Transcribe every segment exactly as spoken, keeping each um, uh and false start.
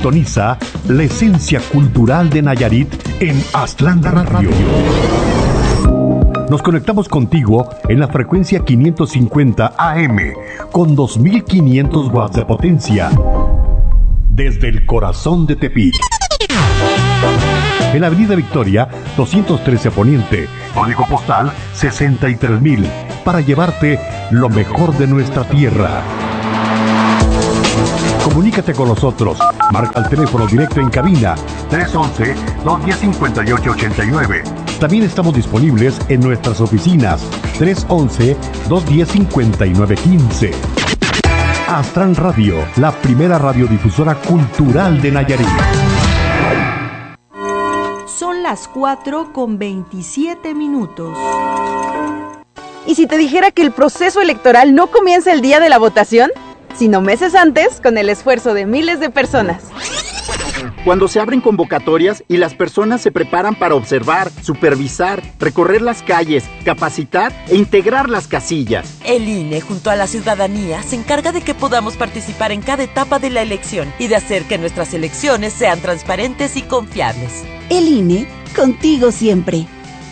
Sintoniza la esencia cultural de Nayarit en Aztlán Radio. Nos conectamos contigo en la frecuencia quinientos cincuenta A M con dos mil quinientos watts de potencia desde el corazón de Tepic. En la Avenida Victoria, doscientos trece Poniente, código postal sesenta y tres mil, para llevarte lo mejor de nuestra tierra. Comunícate con nosotros. Marca el teléfono directo en cabina tres once, dos diez, cincuenta y ocho ochenta y nueve. También estamos disponibles en nuestras oficinas tres once, dos diez, cincuenta y nueve quince. Aztlán Radio, la primera radiodifusora cultural de Nayarit. Son las cuatro con veintisiete minutos. ¿Y si te dijera que el proceso electoral no comienza el día de la votación, sino meses antes, con el esfuerzo de miles de personas? Cuando se abren convocatorias y las personas se preparan para observar, supervisar, recorrer las calles, capacitar e integrar las casillas. El I N E, junto a la ciudadanía, se encarga de que podamos participar en cada etapa de la elección y de hacer que nuestras elecciones sean transparentes y confiables. El I N E, contigo siempre.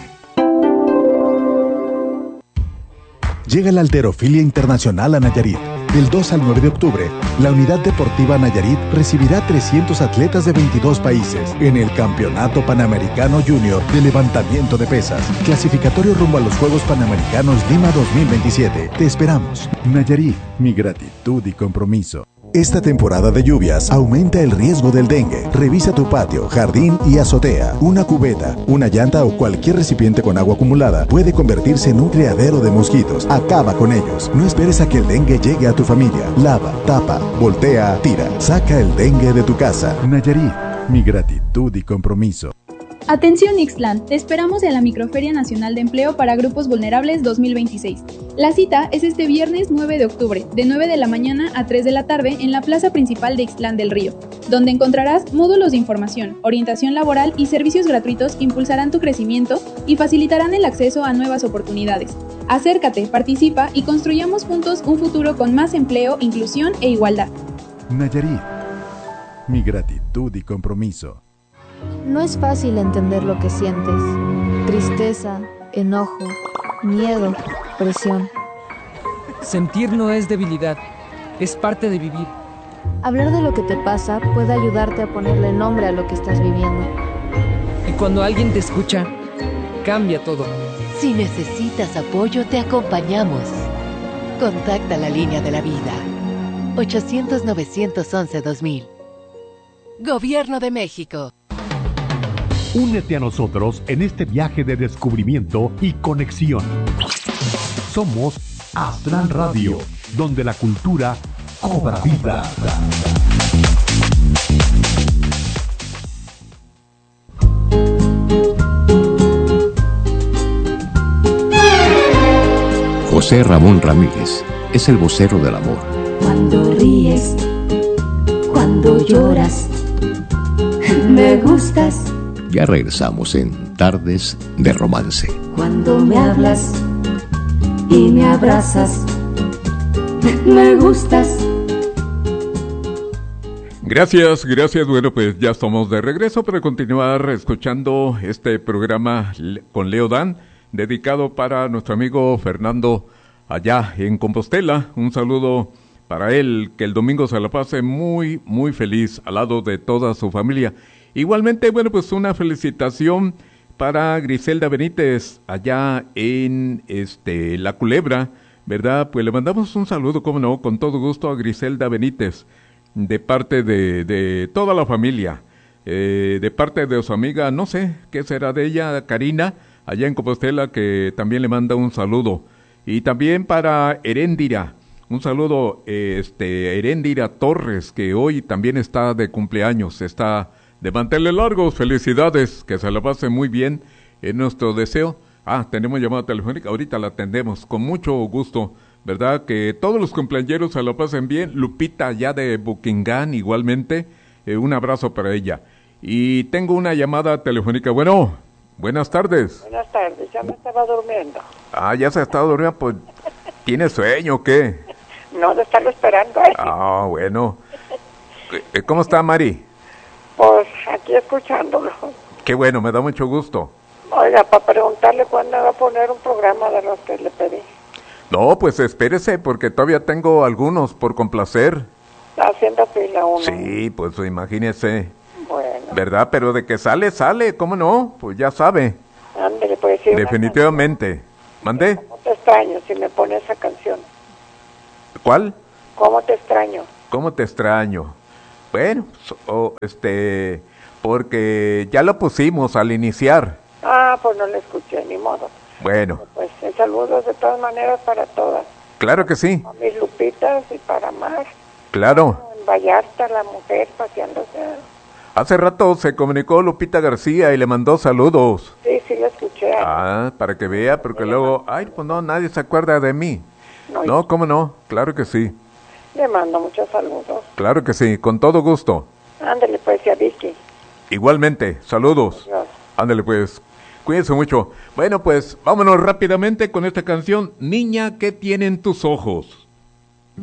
Llega la Halterofilia Internacional a Nayarit. Del dos al nueve de octubre, la Unidad Deportiva Nayarit recibirá trescientos atletas de veintidós países en el Campeonato Panamericano Junior de Levantamiento de Pesas, clasificatorio rumbo a los Juegos Panamericanos Lima dos mil veintisiete. Te esperamos. Nayarit, mi gratitud y compromiso. Esta temporada de lluvias aumenta el riesgo del dengue. Revisa tu patio, jardín y azotea. Una cubeta, una llanta o cualquier recipiente con agua acumulada puede convertirse en un criadero de mosquitos. Acaba con ellos. No esperes a que el dengue llegue a tu familia. Lava, tapa, voltea, tira. Saca el dengue de tu casa. Nayarit, mi gratitud y compromiso. Atención Ixtlán, te esperamos en la Microferia Nacional de Empleo para Grupos Vulnerables dos mil veintiséis. La cita es este viernes nueve de octubre, de nueve de la mañana a tres de la tarde en la plaza principal de Ixtlán del Río, donde encontrarás módulos de información, orientación laboral y servicios gratuitos que impulsarán tu crecimiento y facilitarán el acceso a nuevas oportunidades. Acércate, participa y construyamos juntos un futuro con más empleo, inclusión e igualdad. Nayarit, mi gratitud y compromiso. No es fácil entender lo que sientes. Tristeza, enojo, miedo, presión. Sentir no es debilidad, es parte de vivir. Hablar de lo que te pasa puede ayudarte a ponerle nombre a lo que estás viviendo. Y cuando alguien te escucha, cambia todo. Si necesitas apoyo, te acompañamos. Contacta la línea de la vida. ochocientos, novecientos once, dos mil. Gobierno de México. Únete a nosotros en este viaje de descubrimiento y conexión. Somos Aztlán Radio, donde la cultura cobra vida. José Ramón Ramírez es el vocero del amor. Cuando ríes, cuando lloras, me gustas. Ya regresamos en Tardes de Romance. Cuando me hablas y me abrazas, me gustas. Gracias, gracias. Bueno, pues ya estamos de regreso para continuar escuchando este programa con Leo Dan, dedicado para nuestro amigo Fernando allá en Compostela. Un saludo para él, que el domingo se la pase muy, muy feliz al lado de toda su familia. Igualmente, bueno, pues una felicitación para Griselda Benítez, allá en este La Culebra, ¿verdad? Pues le mandamos un saludo, cómo no, con todo gusto a Griselda Benítez, de parte de, de toda la familia, eh, de parte de su amiga, no sé qué será de ella, Karina, allá en Compostela, que también le manda un saludo. Y también para Heréndira, un saludo, este, Heréndira Torres, que hoy también está de cumpleaños, está de mantenerle largos. Felicidades, que se la pase muy bien, en nuestro deseo. Ah, tenemos llamada telefónica, ahorita la atendemos, con mucho gusto, ¿verdad? Que todos los cumpleañeros se la pasen bien. Lupita, ya de Buckingham, igualmente, eh, un abrazo para ella. Y tengo una llamada telefónica. Bueno, buenas tardes. Buenas tardes, ya me estaba durmiendo. Ah, ya se está durmiendo, pues, ¿tiene sueño o qué? No, de estarlo esperando. ¿eh? Ah, bueno. ¿Cómo está, Mari? Pues aquí escuchándolo. Qué bueno, me da mucho gusto. Oiga, para preguntarle cuándo va a poner un programa de los que le pedí. No, pues espérese, porque todavía tengo algunos por complacer. Está haciendo fila uno. Sí, pues imagínese. Bueno. ¿Verdad? Pero de que sale, sale, ¿cómo no? Pues ya sabe. Ándale, pues sí. Definitivamente. ¿Mandé? ¿Cómo te extraño si me pone esa canción? ¿Cuál? ¿Cómo te extraño? ¿Cómo te extraño? Bueno, so, este, porque ya lo pusimos al iniciar. Ah, pues no le escuché, ni modo. Bueno. Pues saludos de todas maneras para todas. Claro que sí. A mis Lupitas y para más. Claro. En Vallarta, la mujer paseándose. Hace rato se comunicó Lupita García y le mandó saludos. Sí, sí, lo escuché. Ah, para que vea, porque luego, ay, pues no, nadie se acuerda de mí. No, no, ¿cómo no? Claro que sí. Le mando muchos saludos. Claro que sí, con todo gusto. Ándale pues, y a Vicky. Igualmente, saludos. Adiós. Ándale pues, cuídense mucho. Bueno, pues vámonos rápidamente con esta canción, Niña, ¿qué tienen tus ojos?